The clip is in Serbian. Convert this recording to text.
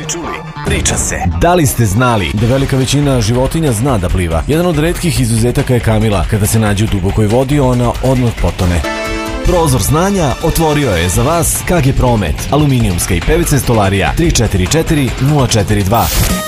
priča se. Da li ste znali da velika većina životinja zna da pliva? Jedan od retkih izuzetaka je Kamila. Kada se nađe u dubokoj vodi, ona odmah potone. Prozor znanja otvorio je za vas KG Promet, aluminijumska i PVC stolarija 344 042.